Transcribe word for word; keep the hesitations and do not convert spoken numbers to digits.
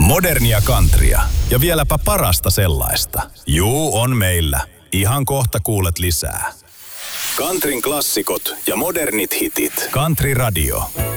Modernia countrya ja vieläpä parasta sellaista. Juu, on meillä. Ihan kohta kuulet lisää. Countryn klassikot ja modernit hitit. Country Radio.